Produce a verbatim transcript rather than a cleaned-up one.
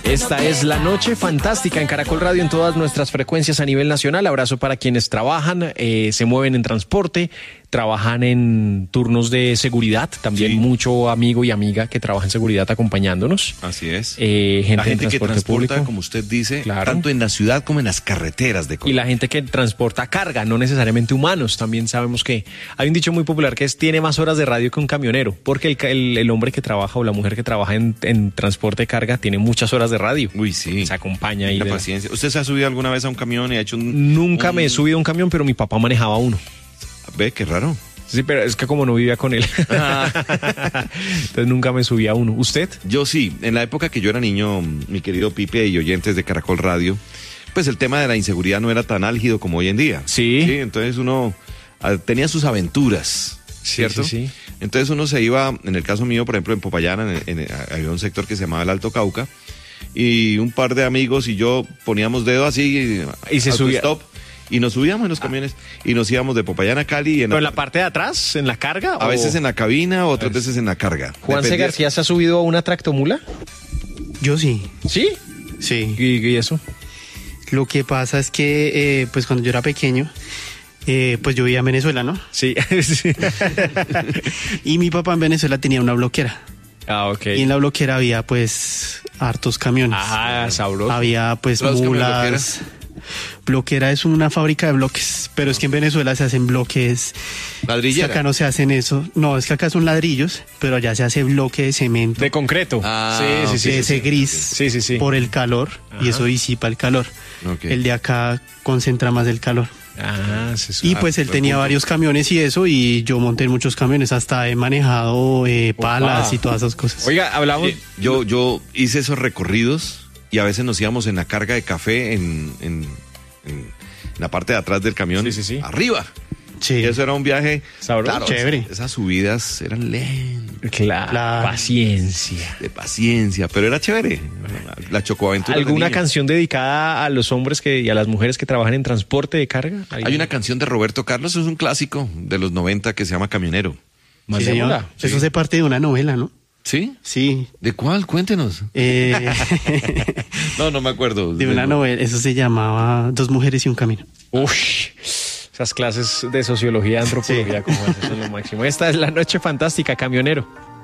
Esta es La Noche Fantástica en Caracol Radio en todas nuestras frecuencias a nivel nacional. Abrazo para quienes trabajan, eh, se mueven en transporte, trabajan en turnos de seguridad. También sí. Mucho amigo y amiga que trabaja en seguridad acompañándonos. Así es. Eh, gente la gente que transporta, público. Como usted dice, claro. Tanto en la ciudad como en las carreteras de Colombia. Y la gente que transporta carga, no necesariamente humanos. También sabemos que hay un dicho muy popular que es tiene más horas de radio que un camionero, porque el, el, el hombre que trabaja o la mujer que trabaja en, en transporte de carga tiene muchas horas de radio. Uy, sí. Se acompaña ahí. La de... paciencia. ¿Usted se ha subido alguna vez a un camión y ha hecho un... Nunca un... me he subido a un camión, pero mi papá manejaba uno. Ve, qué raro. Sí, pero es que como no vivía con él, ah. entonces nunca me subía a uno. ¿Usted? Yo sí. En la época que yo era niño, mi querido Pipe y oyentes de Caracol Radio, pues el tema de la inseguridad no era tan álgido como hoy en día. Sí. Sí, entonces uno uh, tenía sus aventuras, ¿cierto? Sí, sí, sí. Entonces uno se iba, en el caso mío, por ejemplo, en Popayán, en, en, en, había un sector que se llamaba el Alto Cauca, y un par de amigos y yo poníamos dedo así, y se subía. Stop, y nos subíamos en los camiones ah. y nos íbamos de Popayán a Cali. En ¿Pero en la parte de atrás, en la carga? A o... veces en la cabina, otras pues... veces en la carga. ¿Juan C. García se ha subido a una tractomula? Yo sí. ¿Sí? Sí. ¿Y, y eso? Lo que pasa es que, eh, pues cuando yo era pequeño, eh, pues yo vivía en Venezuela, ¿no? Sí. sí. Y mi papá en Venezuela tenía una bloquera. Ah, ok. Y en la bloquera había, pues, hartos camiones. Ah, sabroso. Había, pues, mulas. Bloquera es una fábrica de bloques, pero es que en Venezuela se hacen bloques. ¿Ladrillera? Es que acá no se hacen eso. No, es que acá son ladrillos, pero allá se hace bloque de cemento. De concreto. Ah, sí, sí, sí. De ese sí, gris. Sí, sí, sí. Por el calor, ajá. Y eso disipa el calor. Okay. El de acá concentra más el calor. Ah, sí, sí. Y pues él tenía punto. varios camiones y eso, y yo monté en muchos camiones, hasta he manejado eh, palas Opa. y todas esas cosas. Oiga, hablamos. Eh, yo, yo hice esos recorridos y a veces nos íbamos en la carga de café en, en, en la parte de atrás del camión, sí, sí, sí. arriba. Sí. Y eso era un viaje sabroso, claro, chévere. Esas subidas eran lentas. Claro, claro. Paciencia. De paciencia, pero era chévere. La chocoaventura. ¿Alguna canción dedicada a los hombres que, y a las mujeres que trabajan en transporte de carga? Hay, Hay una canción de Roberto Carlos, es un clásico de los noventa que se llama Camionero. Sí, señor. Sí. Eso hace parte de una novela, ¿no? ¿Sí? Sí. ¿De cuál? Cuéntenos. Eh... no, no me acuerdo. De una novela, eso se llamaba Dos mujeres y un camino. Uy, esas clases de sociología, antropología, sí. Como eso son lo máximo. Esta es La Noche Fantástica, Camionero.